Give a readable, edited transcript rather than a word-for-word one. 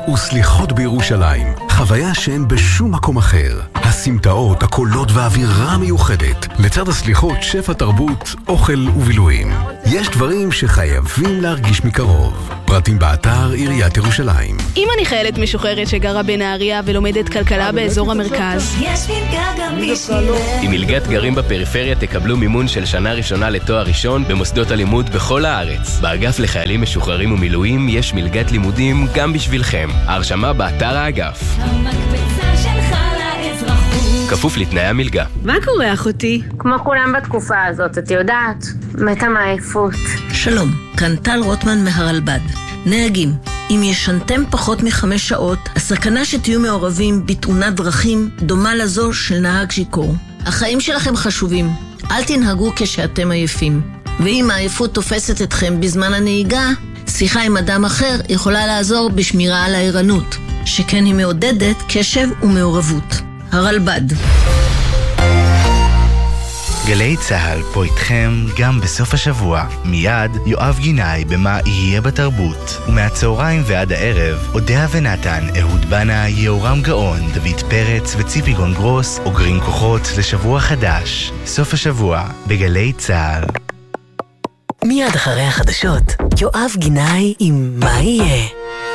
וסליחות בירושלים. חוויה שאין בשום מקום אחר. הסמטאות, הקולות והאווירה המיוחדת. לצד הסליחות, שפע תרבות, אוכל ובילויים. יש דברים שחייבים להרגיש מקרוב. פרטים באתר עיריית ירושלים. אם אני חיילת משוחררת שגרה בנהריה ולומדת כלכלה באזור המרכז, יש מלגה גם בשבילך. עם מלגת גרים בפריפריה תקבלו מימון של שנה ראשונה לתואר ראשון במוסדות הלימוד בכל הארץ. באגף לחיילים משוחררים ומילואים יש מלגת לימודים גם בשבילכם. ההרשמה באתר האגף. המקפצה שלך לאזרחות. כפוף לתנאי המלגה. מה קורה אחותי? כמו כולם בתקופה הזאת, את יודעת, מתה מעייפות. שלום, כאן טל רוטמן מהרלב"ד. נהגים, אם ישנתם פחות מ5 שעות, הסכנה שתהיו מעורבים בתאונת דרכים דומה לזו של נהג שיכור. החיים שלכם חשובים, אל תנהגו כשאתם עייפים. ואם העייפות תופסת אתכם בזמן הנהיגה, שיחה עם אדם אחר יכולה לעזור בשמירה על הערנות, שכן היא מעודדת קשב ומעורבות. הרלב"ד. גלי צהל פה איתכם גם בסוף השבוע. מיד יואב גינאי במה יהיה בתרבות. ומהצהריים ועד הערב, אודיה ונתן, אהוד בנה, יהורם גאון, דוד פרץ וציפי גונגרוס אוגרים כוחות לשבוע חדש. סוף השבוע בגלי צהל. מיד אחרי החדשות, יואב גינאי עם מה יהיה.